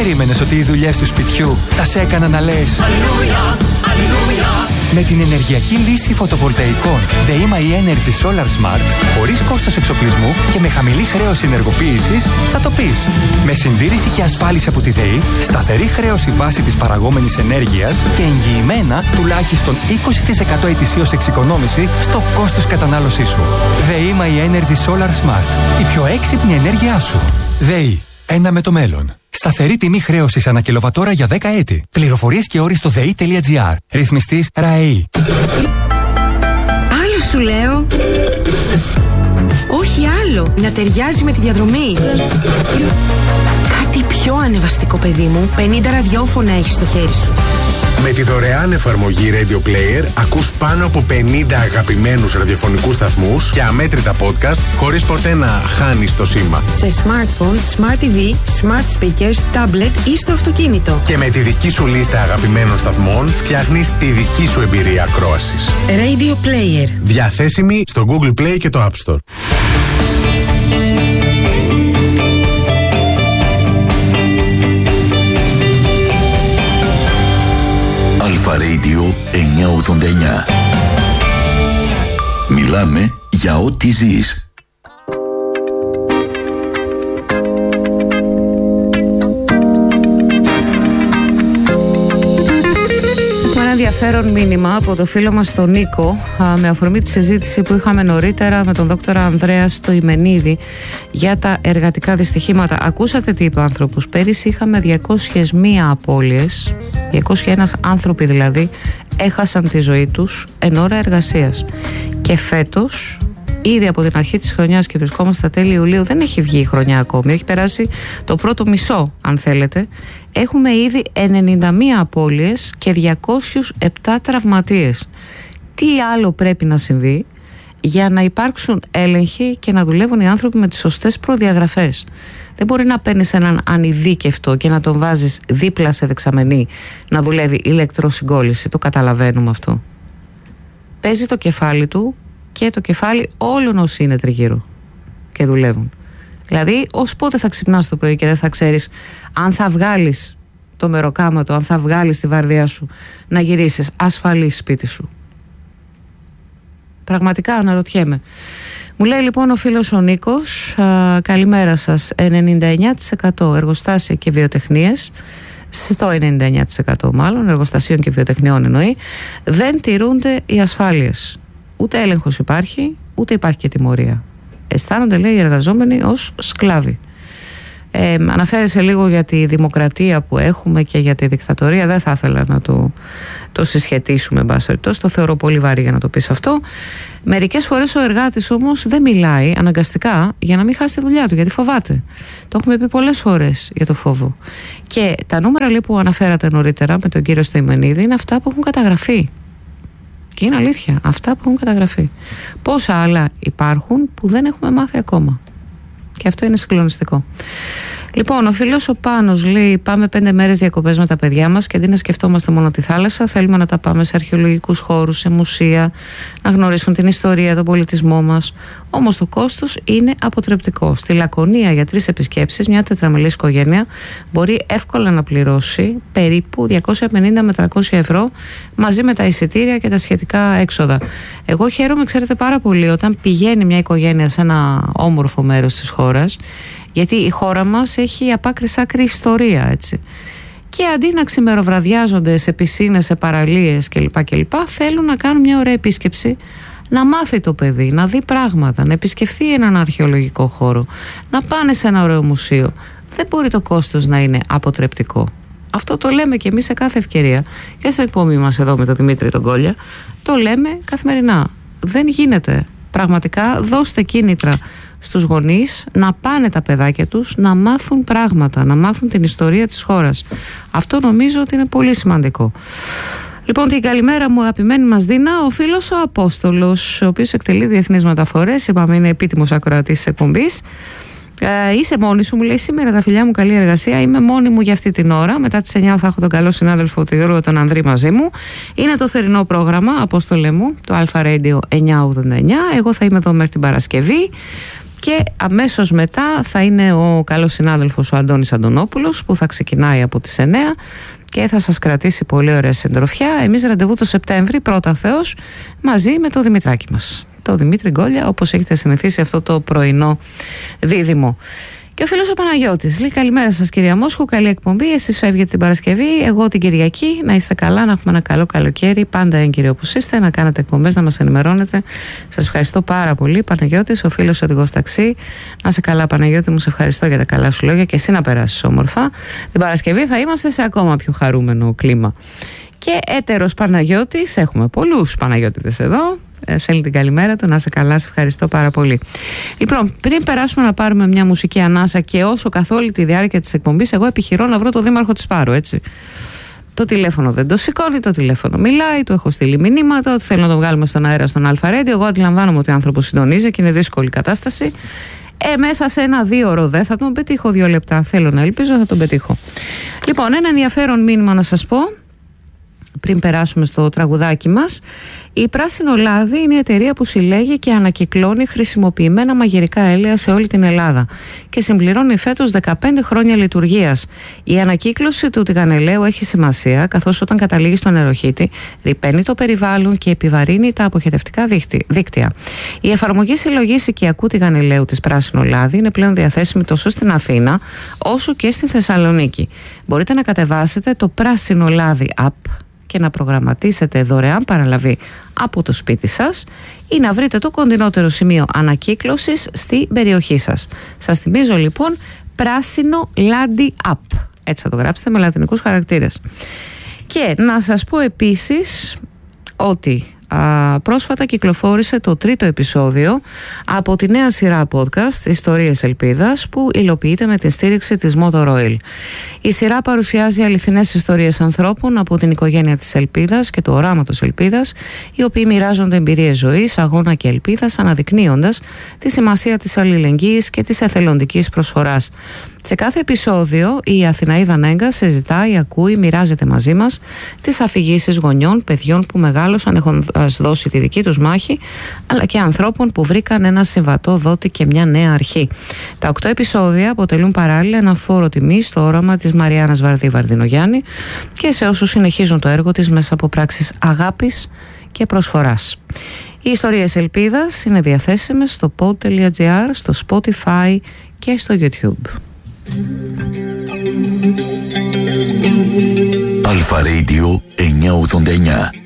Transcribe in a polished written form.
περίμενες ότι οι δουλειές του σπιτιού θα σε έκαναν να λες Αλληλούια, αλληλούια? Με την ενεργειακή λύση φωτοβολταϊκών ΔΕΗ Energy Solar Smart, χωρίς κόστος εξοπλισμού και με χαμηλή χρέωση ενεργοποίησης, θα το πεις. Με συντήρηση και ασφάλιση από τη ΔΕΗ, σταθερή χρέωση βάση της παραγόμενης ενέργειας και εγγυημένα τουλάχιστον 20% ετησίως εξοικονόμηση στο κόστος κατανάλωσής σου. ΔΕΗ Energy Solar Smart. Η πιο έξυπνη ενέργειά σου. ΔΕΗ. Ένα με το μέλλον. Σταθερή τιμή χρέωσης ανά κιλοβατόρα για 10 έτη. Πληροφορίες και όροι στο ΔΕΗ.gr. Ρυθμιστής ΡΑΕΗ. Άλλο σου λέω. Όχι άλλο. Να ταιριάζει με τη διαδρομή. Κάτι πιο ανεβαστικό, παιδί μου. 50 ραδιόφωνα έχεις στο χέρι σου. Με τη δωρεάν εφαρμογή Radio Player ακούς πάνω από 50 αγαπημένους ραδιοφωνικούς σταθμούς και αμέτρητα podcast χωρίς ποτέ να χάνεις το σήμα. Σε smartphone, smart TV, smart speakers, tablet ή στο αυτοκίνητο. Και με τη δική σου λίστα αγαπημένων σταθμών φτιάχνεις τη δική σου εμπειρία ακρόασης. Radio Player. Διαθέσιμη στο Google Play και το App Store. Αλφα Radio 989. Μιλάμε για ό,τι ζεις. Ένα ενδιαφέρον μήνυμα από το φίλο μας τον Νίκο με αφορμή τη συζήτηση που είχαμε νωρίτερα με τον δόκτωρα Ανδρέα στο Ιμενίδη για τα εργατικά δυστυχήματα. Ακούσατε τι είπε ο άνθρωπος? Πέρυσι είχαμε 201 απώλειες, 201 άνθρωποι δηλαδή έχασαν τη ζωή τους εν ώρα εργασίας. Και φέτος, ήδη από την αρχή της χρονιάς και βρισκόμαστε στα τέλη Ιουλίου, δεν έχει βγει η χρονιά ακόμη, έχει περάσει το πρώτο μισό αν θέλετε, έχουμε ήδη 91 απώλειες και 207 τραυματίες. Τι άλλο πρέπει να συμβεί για να υπάρξουν έλεγχοι και να δουλεύουν οι άνθρωποι με τις σωστές προδιαγραφές? Δεν μπορεί να παίρνεις έναν ανειδίκευτο και να τον βάζεις δίπλα σε δεξαμενή να δουλεύει ηλεκτροσυγκόλληση. Το καταλαβαίνουμε αυτό. Παίζει το κεφάλι του και το κεφάλι όλων όσοι είναι τριγύρω και δουλεύουν. Δηλαδή, ως πότε θα ξυπνάς το πρωί και δεν θα ξέρεις αν θα βγάλεις το μεροκάματο, αν θα βγάλεις τη βαρδιά σου να γυρίσεις ασφαλής σπίτι σου? Πραγματικά αναρωτιέμαι. Μου λέει λοιπόν ο φίλος ο Νίκος, καλημέρα σας, 99% εργοστάσια και βιοτεχνίες, στο 99% μάλλον εργοστασίων και βιοτεχνιών εννοεί, δεν τηρούνται οι ασφάλειες. Ούτε έλεγχος υπάρχει, ούτε υπάρχει και τιμωρία. Αισθάνονται, λέει, οι εργαζόμενοι ως σκλάβοι. Αναφέρεσαι λίγο για τη δημοκρατία που έχουμε και για τη δικτατορία. Δεν θα ήθελα να το συσχετίσουμε, εν πάση περιπτώσει. Το θεωρώ πολύ βαρύ για να το πεις αυτό. Μερικές φορές ο εργάτης όμως δεν μιλάει αναγκαστικά για να μην χάσει τη δουλειά του, γιατί φοβάται. Το έχουμε πει πολλές φορές για το φόβο. Και τα νούμερα λέει, που αναφέρατε νωρίτερα με τον κύριο Στοημενίδη είναι αυτά που έχουν καταγραφεί. Και είναι αλήθεια, αυτά που έχουν καταγραφεί. Πόσα άλλα υπάρχουν που δεν έχουμε μάθει ακόμα. Και αυτό είναι συγκλονιστικό. Λοιπόν, ο φίλος ο Πάνος λέει: πάμε 5 μέρες διακοπές με τα παιδιά μας και αντί να σκεφτόμαστε μόνο τη θάλασσα, θέλουμε να τα πάμε σε αρχαιολογικούς χώρους, σε μουσεία, να γνωρίσουν την ιστορία, τον πολιτισμό μας. Όμως το κόστος είναι αποτρεπτικό. Στη Λακωνία για 3 επισκέψεις, μια τετραμελής οικογένεια μπορεί εύκολα να πληρώσει περίπου 250 με 300 ευρώ μαζί με τα εισιτήρια και τα σχετικά έξοδα. Εγώ χαίρομαι, ξέρετε, πάρα πολύ όταν πηγαίνει μια οικογένεια σε ένα όμορφο μέρος της χώρας. Γιατί η χώρα μας έχει απ' άκρη σ' άκρη ιστορία, έτσι. Και αντί να ξημεροβραδιάζονται σε πισίνες, σε παραλίες κλπ. Θέλουν να κάνουν μια ωραία επίσκεψη, να μάθει το παιδί, να δει πράγματα, να επισκεφθεί έναν αρχαιολογικό χώρο, να πάνε σε ένα ωραίο μουσείο. Δεν μπορεί το κόστος να είναι αποτρεπτικό. Αυτό το λέμε και εμείς σε κάθε ευκαιρία. Και στην εκπομπή μας εδώ με τον Δημήτρη τον Κόλια, το λέμε καθημερινά. Δεν γίνεται. Πραγματικά δώστε κίνητρα στους γονείς να πάνε τα παιδάκια τους να μάθουν πράγματα, να μάθουν την ιστορία της χώρας. Αυτό νομίζω ότι είναι πολύ σημαντικό. Λοιπόν, την καλημέρα μου αγαπημένη μας Δίνα, ο φίλος ο Απόστολος, ο οποίος εκτελεί διεθνείς μεταφορές, είπαμε είναι επίτιμος ακροατής της εκπομπής. Είσαι μόνη σου, μου λέει, σήμερα τα φιλιά μου, καλή εργασία. Είμαι μόνη μου για αυτή την ώρα. Μετά τις 9 θα έχω τον καλό συνάδελφο του Γιώργο τον Ανδρή μαζί μου. Είναι το θερινό πρόγραμμα, Απόστολε μου, το Αλφα Radio 989. Εγώ θα είμαι εδώ μέχρι την Παρασκευή. Και αμέσως μετά θα είναι ο καλός συνάδελφος ο Αντώνης Αντωνόπουλος, που θα ξεκινάει από τις 9 και θα σας κρατήσει πολύ ωραία συντροφιά. Εμείς ραντεβού το Σεπτέμβρη, πρώτα Θεός, μαζί με το Δημητράκη μας, το Δημήτρη Γκόλια, όπως έχετε συνηθίσει αυτό το πρωινό δίδυμο. Και ο φίλος ο Παναγιώτης λέει: καλημέρα σας κυρία Μόσχου, καλή εκπομπή. Εσείς φεύγετε την Παρασκευή, εγώ την Κυριακή. Να είστε καλά, να έχουμε ένα καλό καλοκαίρι. Πάντα έγκυροι όπως είστε, να κάνετε εκπομπές, να μας ενημερώνετε. Σας ευχαριστώ πάρα πολύ, Παναγιώτης, ο φίλος οδηγός ταξί. Να είσαι καλά, Παναγιώτη μου, σε ευχαριστώ για τα καλά σου λόγια και εσύ να περάσεις όμορφα. Την Παρασκευή θα είμαστε σε ακόμα πιο χαρούμενο κλίμα. Και έτερος Παναγιώτης, έχουμε πολλούς Παναγιώτηδες εδώ. Στέλνει την καλημέρα του, να είσαι καλά, σε ευχαριστώ πάρα πολύ. Λοιπόν, πριν περάσουμε να πάρουμε μια μουσική ανάσα και όσο καθ' όλη τη διάρκεια της εκπομπής, εγώ επιχειρώ να βρω το δήμαρχο της Πάρου, έτσι. Το τηλέφωνο δεν το σηκώνει, το τηλέφωνο μιλάει, του έχω στείλει μηνύματα ότι θέλω να το βγάλουμε στον αέρα στον Αλφα Radio. Εγώ αντιλαμβάνομαι ότι ο άνθρωπος συντονίζει και είναι δύσκολη κατάσταση. Μέσα σε 1-2 ώρο δεν θα τον πετύχω, 2 λεπτά. Θέλω να ελπίζω θα τον πετύχω. Λοιπόν, ένα ενδιαφέρον μήνυμα να σας πω πριν περάσουμε στο τραγουδάκι μας. Η Πράσινο Λάδι είναι η εταιρεία που συλλέγει και ανακυκλώνει χρησιμοποιημένα μαγειρικά έλαια σε όλη την Ελλάδα και συμπληρώνει φέτος 15 χρόνια λειτουργίας. Η ανακύκλωση του τηγανελαίου έχει σημασία, καθώς όταν καταλήγει στο νεροχύτη ρυπαίνει το περιβάλλον και επιβαρύνει τα αποχετευτικά δίκτυα. Η εφαρμογή συλλογής οικιακού τηγανελαίου της Πράσινο Λάδι είναι πλέον διαθέσιμη τόσο στην Αθήνα όσο και στη Θεσσαλονίκη. Μπορείτε να κατεβάσετε το Πράσινο Λάδι app και να προγραμματίσετε δωρεάν παραλαβή από το σπίτι σας ή να βρείτε το κοντινότερο σημείο ανακύκλωσης στην περιοχή σας. Σας θυμίζω λοιπόν Πράσινο Λάδι App. Έτσι θα το γράψετε με λατινικούς χαρακτήρες. Και να σας πω επίσης ότι πρόσφατα κυκλοφόρησε το 3ο επεισόδιο από τη νέα σειρά podcast Ιστορίες Ελπίδας, που υλοποιείται με τη στήριξη της Motor Oil. Η σειρά παρουσιάζει αληθινές ιστορίες ανθρώπων από την οικογένεια της Ελπίδας και του οράματος Ελπίδας, οι οποίοι μοιράζονται εμπειρίες ζωής, αγώνα και ελπίδας, αναδεικνύοντας τη σημασία της αλληλεγγύης και της εθελοντικής προσφοράς. Σε κάθε επεισόδιο η Αθηναίδα Νέγκα συζητάει, ακούει, μοιράζεται μαζί μας τις αφηγήσεις γονιών, παιδιών που μεγάλωσαν έχοντας δώσει τη δική τους μάχη, αλλά και ανθρώπων που βρήκαν ένα συμβατό δότη και μια νέα αρχή. Τα 8 επεισόδια αποτελούν παράλληλα ένα φόρο τιμής στο όραμα της Μαριάννας Βαρδινογιάννη και σε όσους συνεχίζουν το έργο της μέσα από πράξεις αγάπης και προσφοράς. Οι ιστορίες ελπίδας είναι διαθέσιμες στο pod.gr, στο Spotify και στο YouTube. Αλφα Radio 989.